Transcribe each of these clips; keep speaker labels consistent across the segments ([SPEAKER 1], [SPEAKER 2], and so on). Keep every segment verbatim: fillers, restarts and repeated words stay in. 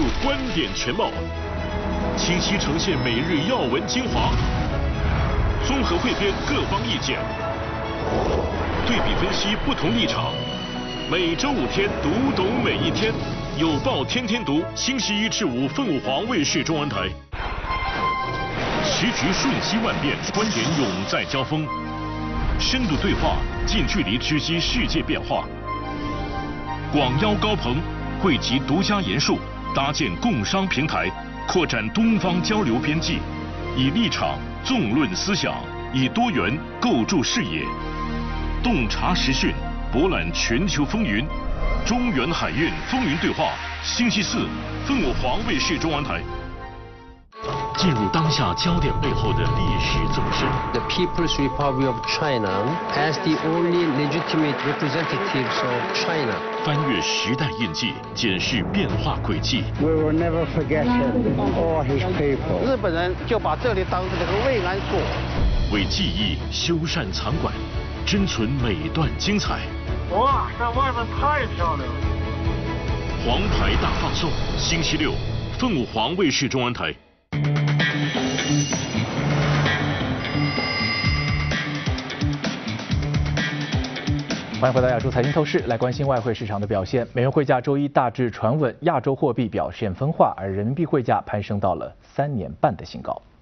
[SPEAKER 1] 述观点全貌，清晰呈现每日要闻精华，综合汇编各方意见，对比分析不同立场。每周五天，读懂每一天。有报天天读，星期一至五凤凰卫视中文台。时局瞬息万变，观点永在交锋，深度对话，近距离直击世界变化。广邀高朋，汇集独家研述，搭建共商平台，扩展东方交流边际，以立场纵论思想，以多元构筑视野，洞察时讯，博览全球风云。中原海运风云对话，星期四，凤凰卫视中文台。进入当下焦点背后的历史纵深。
[SPEAKER 2] The People's Republic of China as the only legitimate representatives of China.
[SPEAKER 1] 翻越时代印记，检视变化轨迹。
[SPEAKER 3] We will never forget him or his people.
[SPEAKER 4] 日本人就把这里当成这个慰安所，
[SPEAKER 1] 为记忆修缮藏馆，珍存每段精彩。
[SPEAKER 5] 哇，在外面太漂亮了！
[SPEAKER 1] 黄牌大放送，星期六，凤凰卫视中文台。
[SPEAKER 6] 欢迎回到亚洲财经透视，来关心外汇市场的表现。美元汇价周一大致传稳，亚洲货币表现分化，而人民币汇价攀升到了三年半的新高。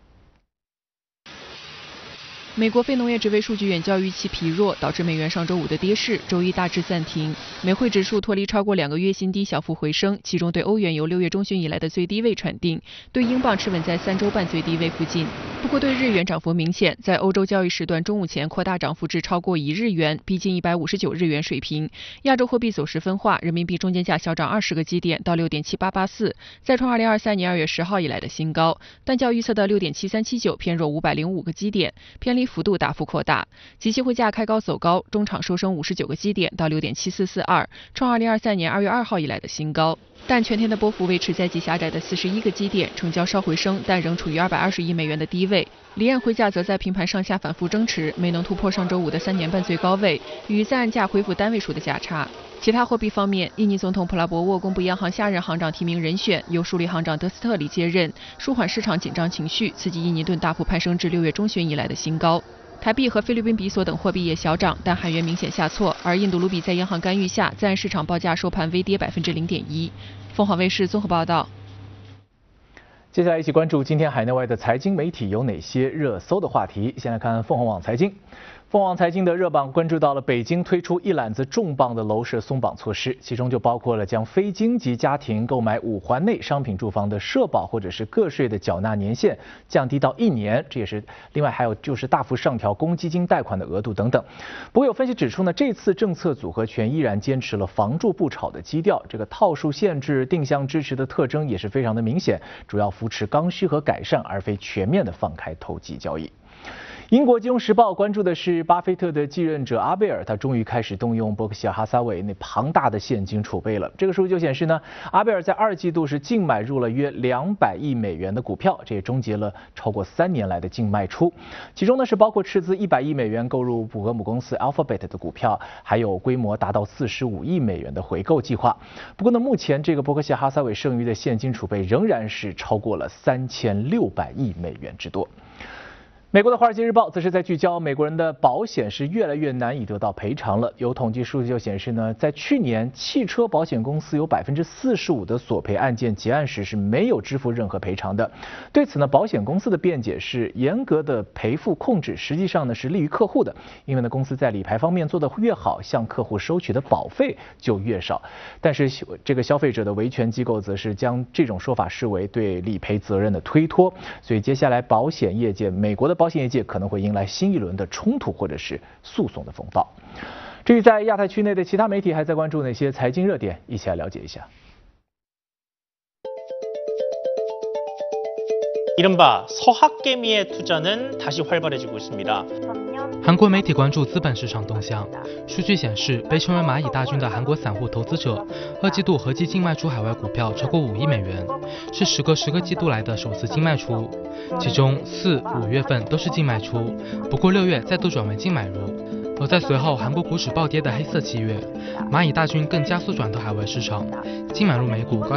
[SPEAKER 7] 美国非农业职位数据远较预期疲弱，导致美元上周五的跌势，周一大致暂停。美汇指数脱离超过两个月新低，小幅回升，其中对欧元由六月中旬以来的最低位喘定，对英镑持稳在三周半最低位附近。不过对日元涨幅明显，在欧洲交易时段中午前扩大涨幅至超过一日元，逼近一百五十九日元水平。亚洲货币走势分化，人民币中间价小涨二十个基点到六点七八八四，再创二零二三年二月十号以来的新高，但较预测的六点七三七九偏弱五百零五个基点，偏离幅度大幅扩大。即期汇价开高走高，中场收升五十九个基点到六点七四四二，创二零二三年二月二号以来的新高。但全天的波幅维持在极狭窄的四十一个基点，成交稍回升，但仍处于二百二十亿美元的低位。离岸汇价则在平盘上下反复争持，没能突破上周五的三年半最高位，与在岸价恢复单位数的价差。其他货币方面，印尼总统普拉博沃公布央行下任行长提名人选，由署理行长德斯特里接任，舒缓市场紧张情绪，刺激印尼盾大幅攀升至六月中旬以来的新高。台币和菲律宾比索等货币也小涨，但韩元明显下挫，而印度卢比在央行干预下，在岸市场报价收盘微跌百分之零点一。凤凰卫视综合报道。
[SPEAKER 6] 接下来一起关注今天海内外的财经媒体有哪些热搜的话题。先来看凤凰网财经。凤凰财经的热榜关注到了北京推出一揽子重磅的楼市松绑措施，其中就包括了将非京籍家庭购买五环内商品住房的社保或者是个税的缴纳年限降低到一年，这也是另外还有就是大幅上调公积金贷款的额度等等。不过有分析指出呢，这次政策组合拳依然坚持了房住不炒的基调，这个套数限制、定向支持的特征也是非常的明显，主要扶持刚需和改善，而非全面的放开投机交易。英国金融时报关注的是巴菲特的继任者阿贝尔，他终于开始动用伯克希尔哈撒韦那庞大的现金储备了。这个数据就显示呢，阿贝尔在二季度是净买入了约两百亿美元的股票，这也终结了超过三年来的净卖出。其中呢是包括斥资一百亿美元购入谷歌母公司 Alphabet 的股票，还有规模达到四十五亿美元的回购计划。不过呢，目前这个伯克希尔哈撒韦剩余的现金储备仍然是超过了三千六百亿美元之多。美国的《华尔街日报》则是在聚焦美国人的保险是越来越难以得到赔偿了。有统计数据就显示呢，在去年汽车保险公司有百分之四十五的索赔案件结案时是没有支付任何赔偿的。对此呢，保险公司的辩解是严格的赔付控制实际上呢是利于客户的，因为呢公司在理赔方面做得越好，向客户收取的保费就越少。但是这个消费者的维权机构则是将这种说法视为对理赔责任的推脱，所以接下来保险业界美国的保险业界可能会迎来新一轮的冲突或者是诉讼的风暴。至于在亚太区内的其他媒体还在关注哪些财经热点，一起来了解一下。
[SPEAKER 8] 이른바 서학개미의 투자는 다시 활발해지고 있습니다.
[SPEAKER 9] 韩国媒体关注资本市场动向，数据显示，被称为蚂蚁大军的韩国散户投资者，二季度合计净卖出海外股票超过五亿美元，是时隔十个季度来的首次净卖出。其中四、五月份都是净卖出，不过六月再度转为净买入。而在随后韩国股指暴跌的黑色七月，蚂蚁大军更加速转到海外市场，净买入美股高